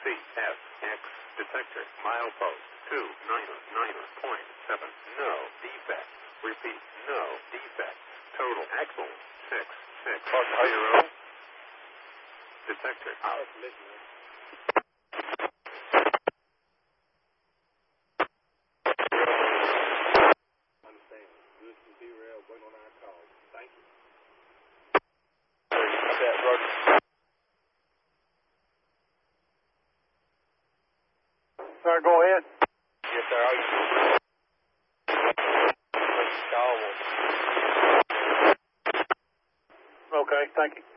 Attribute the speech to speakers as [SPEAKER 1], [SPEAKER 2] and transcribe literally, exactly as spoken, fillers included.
[SPEAKER 1] C S X detector milepost two niner niner point seven. No defect. Repeat, no defect. Total axle six six zero. Detector.
[SPEAKER 2] I was listening. Understand. Good to derail. Wait on our call. Thank you.
[SPEAKER 3] That roger.
[SPEAKER 2] Sir, go ahead.
[SPEAKER 3] Yes, sir. I'll call one.
[SPEAKER 2] Okay, thank you.